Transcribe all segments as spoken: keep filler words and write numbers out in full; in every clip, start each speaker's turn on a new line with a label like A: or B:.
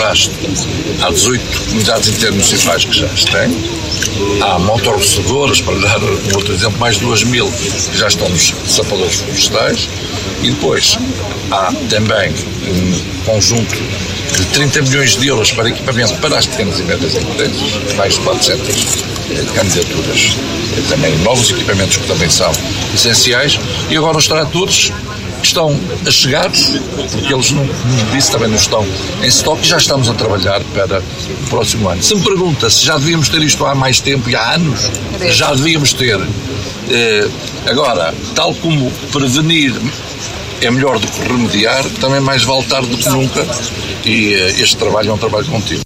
A: arrasto. Há dezoito comunidades intermunicipais que já as têm. Há motorroçadoras, para dar um outro exemplo, mais de duas mil que já estão nos sapadores florestais. E depois há também um conjunto de trinta milhões de euros para equipamento para as pequenas e médias empresas, mais de quatrocentas candidaturas, também novos equipamentos que também são essenciais. E agora os tratores estão a chegar, porque eles, não, como disse, também não estão em estoque, e já estamos a trabalhar para o próximo ano. Se me pergunta se já devíamos ter isto há mais tempo e há anos, já devíamos ter. Eh, agora, tal como prevenir é melhor do que remediar, também mais vale tarde do que nunca, e eh, este trabalho é um trabalho contínuo.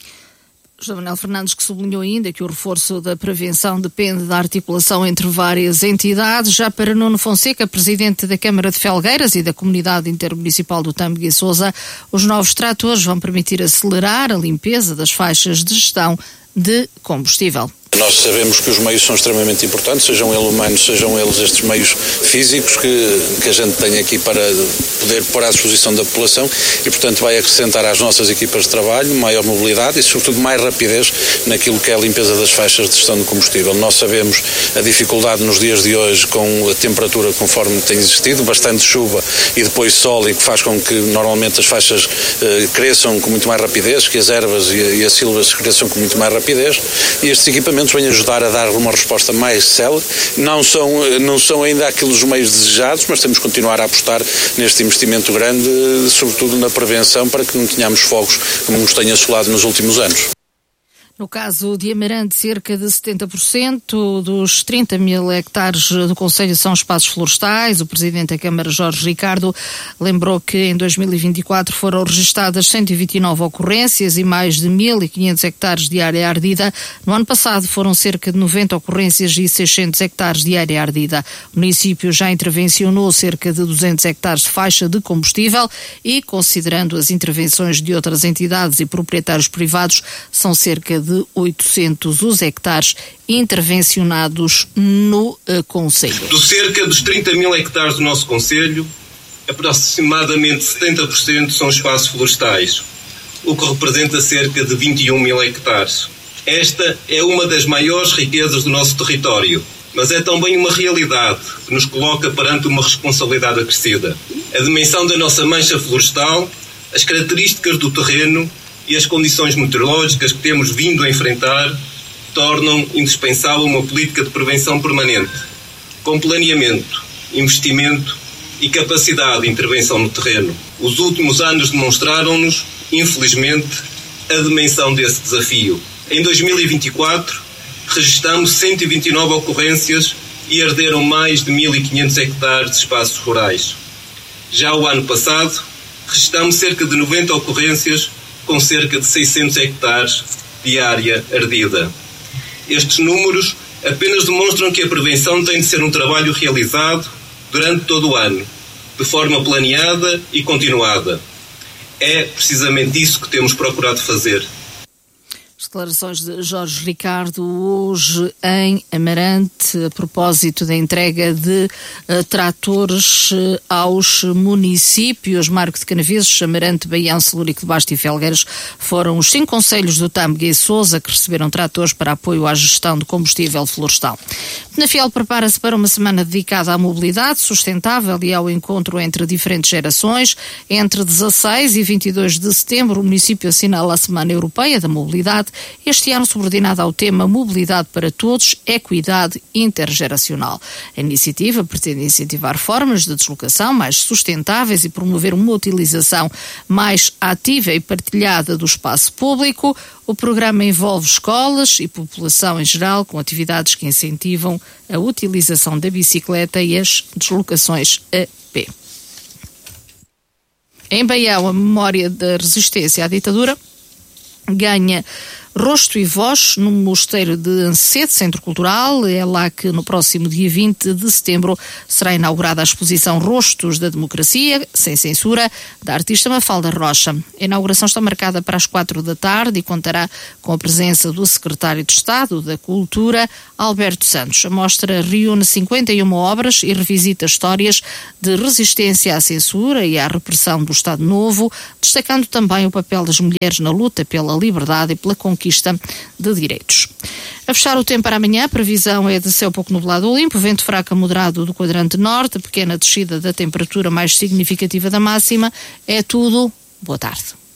B: José Manuel Fernandes, que sublinhou ainda que o reforço da prevenção depende da articulação entre várias entidades. Já para Nuno Fonseca, presidente da Câmara de Felgueiras e da Comunidade Intermunicipal do Tâmega e Sousa, os novos tratores vão permitir acelerar a limpeza das faixas de gestão de combustível.
C: Nós sabemos que os meios são extremamente importantes, sejam eles humanos, sejam eles estes meios físicos que, que a gente tem aqui para poder pôr à disposição da população e, portanto, vai acrescentar às nossas equipas de trabalho maior mobilidade e, sobretudo, mais rapidez naquilo que é a limpeza das faixas de gestão de combustível. Nós sabemos a dificuldade nos dias de hoje com a temperatura conforme tem existido, bastante chuva e depois sol, e que faz com que normalmente as faixas eh, cresçam com muito mais rapidez, que as ervas e, e as silvas cresçam com muito mais rapidez, e estes equipamentos vêm ajudar a dar uma resposta mais célere. Não são, não são ainda aqueles meios desejados, mas temos que continuar a apostar neste investimento grande, sobretudo na prevenção, para que não tenhamos fogos como nos tem assolado nos últimos anos.
B: No caso de Amarante, cerca de setenta por cento dos trinta mil hectares do Conselho são espaços florestais. O presidente da Câmara, Jorge Ricardo, lembrou que em dois mil e vinte e quatro foram registadas cento e vinte e nove ocorrências e mais de mil e quinhentos hectares de área ardida. No ano passado foram cerca de noventa ocorrências e seiscentos hectares de área ardida. O município já intervencionou cerca de duzentos hectares de faixa de combustível e, considerando as intervenções de outras entidades e proprietários privados, são cerca de de oitocentos os hectares intervencionados no uh, Conselho.
D: Do cerca dos trinta mil hectares do nosso Conselho, aproximadamente setenta por cento são espaços florestais, o que representa cerca de vinte e um mil hectares. Esta é uma das maiores riquezas do nosso território, mas é também uma realidade que nos coloca perante uma responsabilidade acrescida. A dimensão da nossa mancha florestal, as características do terreno e as condições meteorológicas que temos vindo a enfrentar tornam indispensável uma política de prevenção permanente, com planeamento, investimento e capacidade de intervenção no terreno. Os últimos anos demonstraram-nos, infelizmente, a dimensão desse desafio. Em dois mil e vinte e quatro, registramos cento e vinte e nove ocorrências e arderam mais de mil e quinhentos hectares de espaços rurais. Já o ano passado, registramos cerca de noventa ocorrências com cerca de seiscentos hectares de área ardida. Estes números apenas demonstram que a prevenção tem de ser um trabalho realizado durante todo o ano, de forma planeada e continuada. É precisamente isso que temos procurado fazer.
B: Declarações de Jorge Ricardo hoje em Amarante a propósito da entrega de uh, tratores uh, aos municípios. Marco de Canaveses, Amarante, Baião, Celúrico de Basto e Felgueiras foram os cinco concelhos do Tâmega e Sousa que receberam tratores para apoio à gestão de combustível florestal. Penafiel prepara-se para uma semana dedicada à mobilidade sustentável e ao encontro entre diferentes gerações. Entre dezasseis e vinte e dois de setembro, o município assinala a Semana Europeia da Mobilidade, este ano subordinado ao tema Mobilidade para Todos, Equidade Intergeracional. A iniciativa pretende incentivar formas de deslocação mais sustentáveis e promover uma utilização mais ativa e partilhada do espaço público. O programa envolve escolas e população em geral, com atividades que incentivam a utilização da bicicleta e as deslocações a pé. Em Baião, a memória da resistência à ditadura ganha Rosto e Voz, no Mosteiro de Ancede, Centro Cultural. É lá que no próximo dia vinte de setembro será inaugurada a exposição Rostos da Democracia, sem censura, da artista Mafalda Rocha. A inauguração está marcada para as quatro da tarde e contará com a presença do Secretário de Estado da Cultura, Alberto Santos. A mostra reúne cinquenta e uma obras e revisita histórias de resistência à censura e à repressão do Estado Novo, destacando também o papel das mulheres na luta pela liberdade e pela conquista de direitos. A fechar o tempo para amanhã, a previsão é de céu pouco nublado ou limpo, vento fraco a moderado do quadrante norte, pequena descida da temperatura mais significativa da máxima. É tudo. Boa tarde.